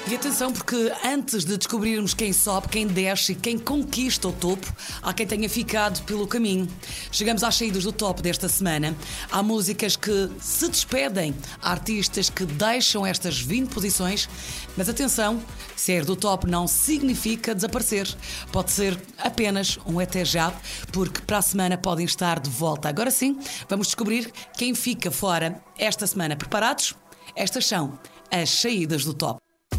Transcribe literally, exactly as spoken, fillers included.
E atenção, porque antes de descobrirmos quem sobe, quem desce e quem conquista o topo, há quem tenha ficado pelo caminho. Chegamos às saídas do top desta semana. Há músicas que se despedem, há artistas que deixam estas vinte posições, mas atenção, sair do top não significa desaparecer. Pode ser apenas um até já, porque para a semana podem estar de volta. Agora sim, vamos descobrir quem fica fora esta semana. Preparados? Estas são as saídas do top.